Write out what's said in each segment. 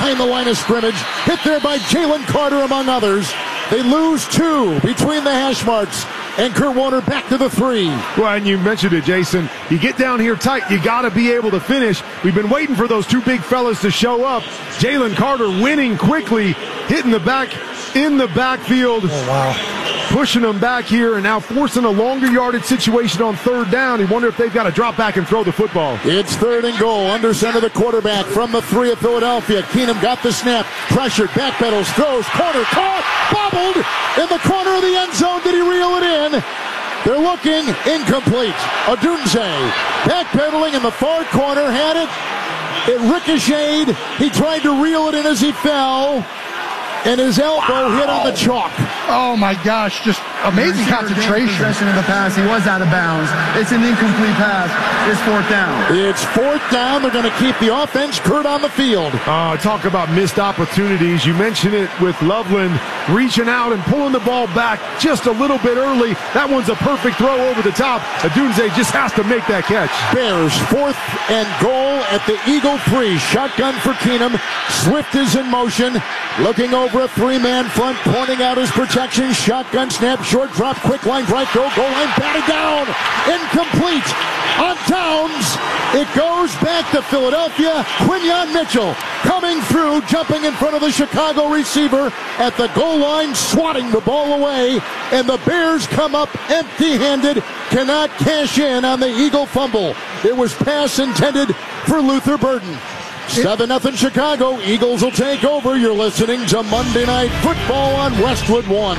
behind the line of scrimmage. Hit there by Jalen Carter, among others. They lose 2 between the hash marks. And Kurt Warner back to the 3. Well, and you mentioned it, Jason. You get down here tight, you got to be able to finish. We've been waiting for those 2 big fellas to show up. Jalen Carter winning quickly, hitting the back in the backfield. Oh, wow. Pushing them back here and now forcing a longer yardage situation on 3rd down. You wonder if they've got to drop back and throw the football. It's 3rd and goal. Under center the quarterback from the 3 of Philadelphia. Keenum got the snap. Pressured. Backpedals. Throws. Corner. Caught. Bobbled in the corner of the end zone. Did he reel it in? They're looking. Incomplete. Odunze backpedaling in the far corner. Had it. It ricocheted. He tried to reel it in as he fell. And his elbow hit on the chalk. Oh my gosh, just amazing concentration. Possession of the pass. He was out of bounds. It's an incomplete pass. It's 4th down. It's 4th down. They're going to keep the offense. Kurt on the field. Talk about missed opportunities. You mentioned it with Loveland reaching out and pulling the ball back just a little bit early. That one's a perfect throw over the top. Odunze just has to make that catch. Bears 4th and goal at the Eagle 3. Shotgun for Keenum. Swift is in motion. Looking over a 3-man front, pointing out his protection. Shotgun snap, short drop, quick line, right throw, goal line, batted down. Incomplete on downs. It goes back to Philadelphia. Quinyon Mitchell coming through, jumping in front of the Chicago receiver at the goal line, swatting the ball away. And the Bears come up empty-handed, cannot cash in on the Eagle fumble. It was pass intended for Luther Burden. 7-0 Chicago. Eagles will take over. You're listening to Monday Night Football on Westwood One.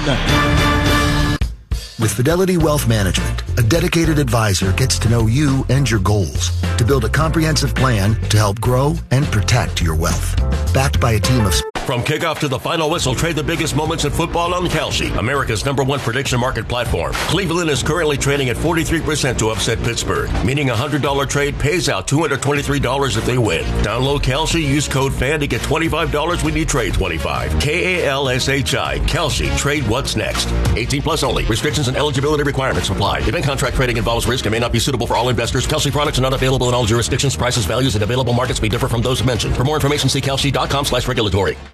With Fidelity Wealth Management, a dedicated advisor gets to know you and your goals to build a comprehensive plan to help grow and protect your wealth. Backed by a team of... From kickoff to the final whistle, trade the biggest moments in football on Kalshi, America's #1 prediction market platform. Cleveland is currently trading at 43% to upset Pittsburgh, meaning a $100 trade pays out $223 if they win. Download Kalshi, use code FAN to get $25 when you trade 25. Kalshi, Kalshi, trade what's next. 18 plus only. Restrictions and eligibility requirements apply. Event contract trading involves risk and may not be suitable for all investors. Kalshi products are not available in all jurisdictions. Prices, values, and available markets may differ from those mentioned. For more information, see Kalshi.com/regulatory.